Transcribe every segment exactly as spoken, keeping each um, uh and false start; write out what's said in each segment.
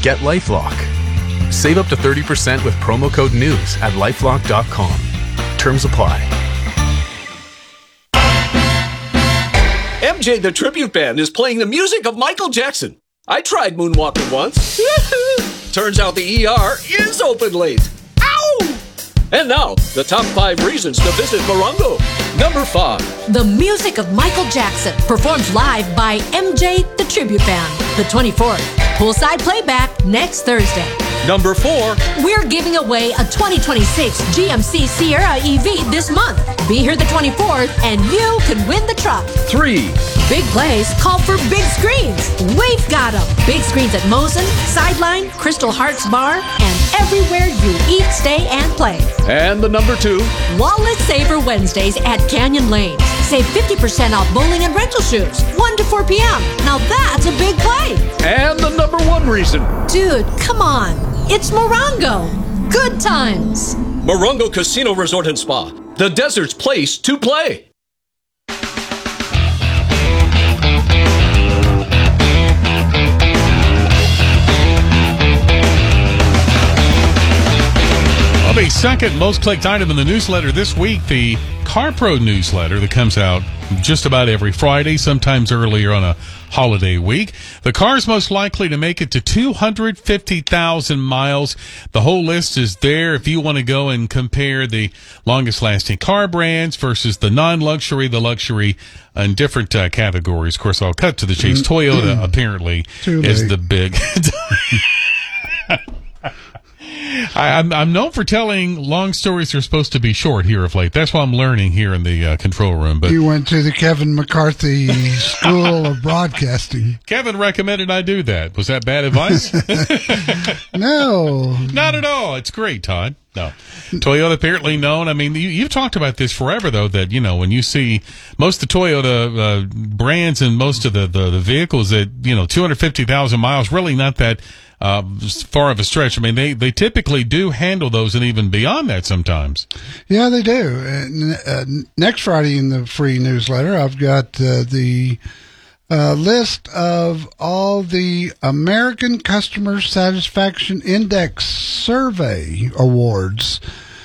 get LifeLock. Save up to thirty percent with promo code NEWS at lifelock dot com. Terms apply. M J the Tribute Band is playing the music of Michael Jackson. I tried moonwalking once. Turns out the E R is open late. Ow! And now, the top five reasons to visit Morongo. Number five. The music of Michael Jackson, performed live by M J the Tribute Band, the twenty-fourth. Poolside playback next Thursday. Number four. We're giving away a twenty twenty-six G M C Sierra E V this month. Be here the twenty-fourth and you can win the truck. Three. Big plays call for big screens. We've got them. Big screens at Mosen, Sideline, Crystal Hearts Bar, and everywhere you eat, stay, and play. And the number two. Wallet Saver Wednesdays at Canyon Lanes. Save fifty percent off bowling and rental shoes. one to four p.m. Now that's a big play. And the number one reason. Dude, come on. It's Morongo. Good times. Morongo Casino Resort and Spa. The desert's place to play. The second most clicked item in the newsletter this week, the CarPro newsletter that comes out just about every Friday, sometimes earlier on a holiday week. The cars most likely to make it to two hundred fifty thousand miles. The whole list is there if you want to go and compare the longest lasting car brands versus the non-luxury, the luxury, in different uh, categories. Of course, I'll cut to the chase. Toyota apparently is the big... I, I'm, I'm known for telling long stories are supposed to be short here of late. That's what I'm learning here in the uh, control room. But you went to the Kevin McCarthy School of Broadcasting. Kevin recommended I do that. Was that bad advice? No. Not at all. It's great, Todd. No. Toyota apparently known. I mean, you, you've talked about this forever, though, that, you know, when you see most of the Toyota uh, brands and most of the, the, the vehicles that, you know, two hundred fifty thousand miles, really not that uh, far of a stretch. I mean, they, they typically do handle those and even beyond that sometimes. Yeah, they do. And, uh, next Friday in the free newsletter, I've got uh, the uh, list of all the American Customer Satisfaction Index Survey awards.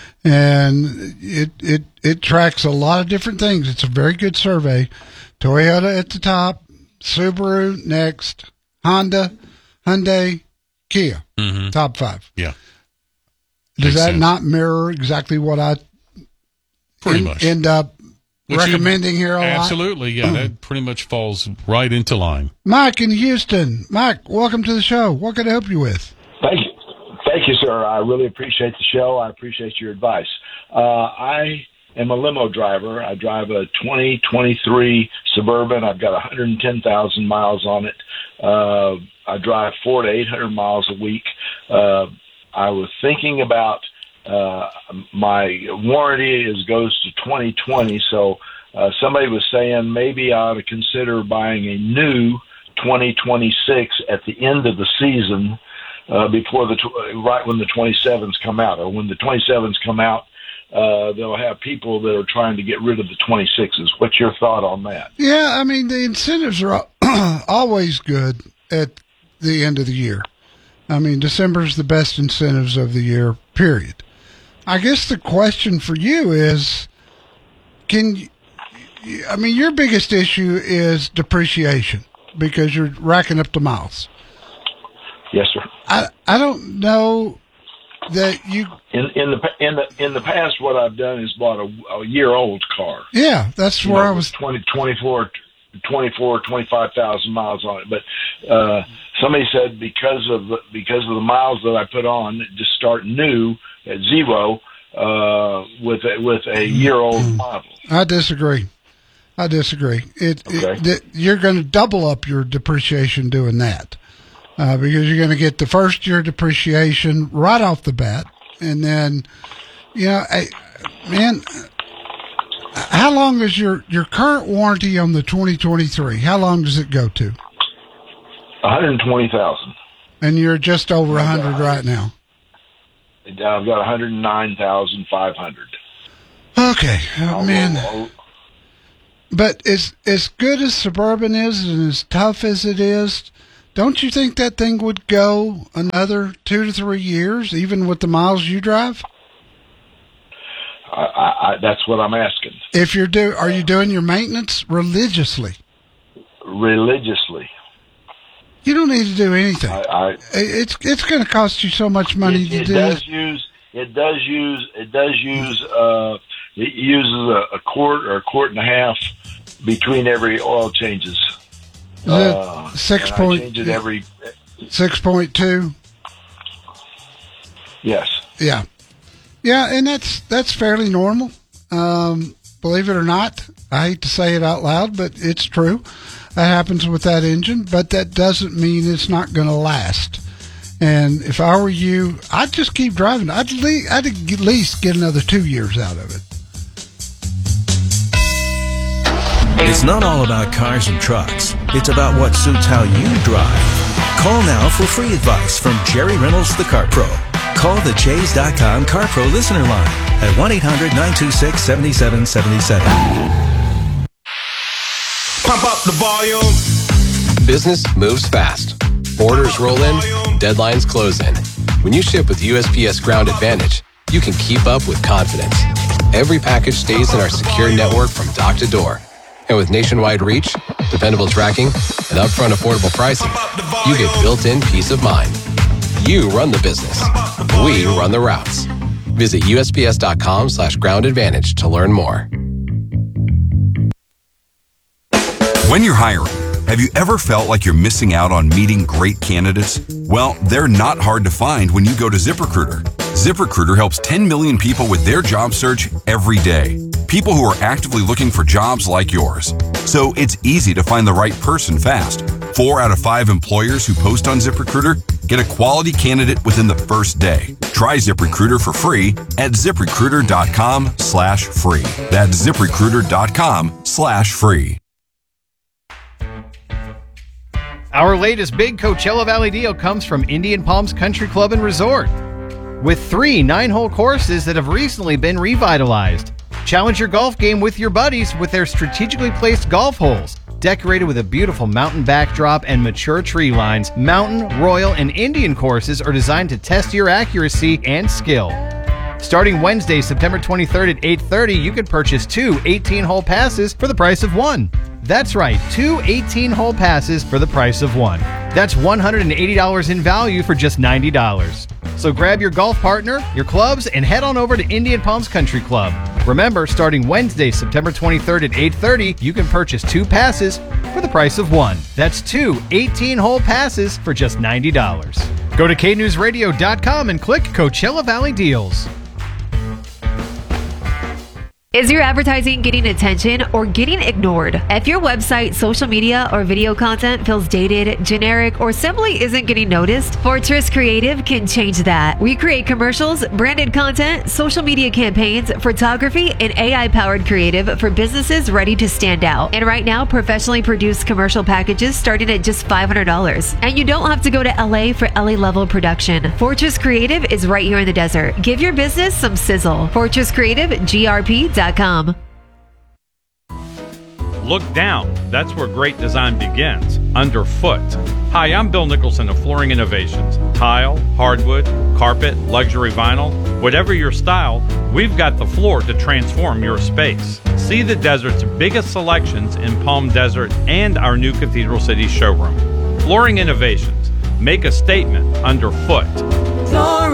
And it, it, it tracks a lot of different things. It's a very good survey. Toyota at the top, Subaru next, Honda, Hyundai, Kia, mm-hmm. top five. Yeah. Does Makes that sense. not mirror exactly what I pretty en- much end up Which recommending you, here a lot? Absolutely, yeah. That pretty much falls right into line. Mike in Houston. Mike, welcome to the show. What can I help you with? Thank you. Thank you, sir. I really appreciate the show. I appreciate your advice. Uh, I am a limo driver. I drive a twenty twenty-three Suburban. I've got one hundred ten thousand miles on it. Uh, I drive four to eight hundred miles a week. Uh, I was thinking about uh, my warranty is goes to twenty twenty, so uh, somebody was saying maybe I ought to consider buying a new twenty twenty-six at the end of the season. Uh, before the tw- right when the twenty-sevens come out, or when the twenty-sevens come out, uh, they'll have people that are trying to get rid of the twenty-sixes. What's your thought on that? Yeah, I mean, the incentives are always good at the end of the year. I mean, December's the best incentives of the year, period. I guess the question for you is, can you, I mean, your biggest issue is depreciation because you're racking up the miles. Yes, sir. I I don't know that you. In in the in the in the past, what I've done is bought a, a year old car. Yeah, that's You where know, I with was. twenty, twenty-four, twenty-four, twenty-five thousand miles on it. But uh, somebody said because of the, because of the miles that I put on, just start new at zero uh, with a, with a year old model. I disagree. I disagree. It, Okay. it, it you're going to double up your depreciation doing that. Uh, because you're going to get the first year depreciation right off the bat. And then, you know, I, man, how long is your, your current warranty on the twenty twenty-three? How long does it go to? one hundred twenty thousand. And you're just over one hundred right now. I've got one hundred nine thousand five hundred. Okay. Oh, I'll- man. I'll- But as, as good as Suburban is and as tough as it is don't you think that thing would go another two to three years, even with the miles you drive? I, I, I, that's what I'm asking. If you're do, are you doing your maintenance religiously? Religiously. You don't need to do anything. I, I, it's it's going to cost you so much money it, to it do. Does use, it does use. It does use. Uh, it uses a, a quart or a quart and a half between every oil changes. Uh, six point. Change it every. Six point two. Yes. Yeah. Yeah, and that's that's fairly normal. Um, believe it or not, I hate to say it out loud, but it's true. That happens with that engine, but that doesn't mean it's not going to last. And if I were you, I'd just keep driving. I'd, le- I'd at least get another two years out of it. It's not all about cars and trucks. It's about what suits how you drive. Call now for free advice from Jerry Reynolds, the Car Pro. Call the Chase dot com Car Pro listener line at one eight hundred nine two six seven seven seven seven. Pump up the volume. Business moves fast. Orders roll in, deadlines close in. When you ship with U S P S Ground Advantage, you can keep up with confidence. Every package stays in our secure network from dock to door. And with nationwide reach, dependable tracking, and upfront affordable pricing, you get built-in peace of mind. You run the business. We run the routes. Visit U S P S dot com slash ground advantage to learn more. When you're hiring, have you ever felt like you're missing out on meeting great candidates? Well, they're not hard to find when you go to ZipRecruiter. ZipRecruiter helps ten million people with their job search every day. People who are actively looking for jobs like yours. So it's easy to find the right person fast. Four out of five employers who post on ZipRecruiter get a quality candidate within the first day. Try ZipRecruiter for free at ZipRecruiter.com slash free. That's ZipRecruiter.com slash free. Our latest big Coachella Valley deal comes from Indian Palms Country Club and Resort. With three nine-hole courses that have recently been revitalized. Challenge your golf game with your buddies with their strategically placed golf holes. Decorated with a beautiful mountain backdrop and mature tree lines, mountain, royal, and Indian courses are designed to test your accuracy and skill. Starting Wednesday, September twenty-third at eight thirty, you can purchase two eighteen-hole passes for the price of one. That's right, two eighteen-hole passes for the price of one. That's one hundred eighty dollars in value for just ninety dollars. So grab your golf partner, your clubs, and head on over to Indian Palms Country Club. Remember, starting Wednesday, September twenty-third at eight thirty, you can purchase two passes for the price of one. That's two eighteen-hole passes for just ninety dollars. Go to K News Radio dot com and click Coachella Valley Deals. Is your advertising getting attention or getting ignored? If your website, social media, or video content feels dated, generic, or simply isn't getting noticed, Fortress Creative can change that. We create commercials, branded content, social media campaigns, photography, and A I-powered creative for businesses ready to stand out. And right now, professionally produced commercial packages starting at just five hundred dollars. And you don't have to go to L A for L A-level production. Fortress Creative is right here in the desert. Give your business some sizzle. Fortress Creative G R P dot com. Look down. That's where great design begins, underfoot. Hi, I'm Bill Nicholson of Flooring Innovations. Tile, hardwood, carpet, luxury vinyl, whatever your style, we've got the floor to transform your space. See the desert's biggest selections in Palm Desert and our new Cathedral City showroom. Flooring Innovations. Make a statement underfoot.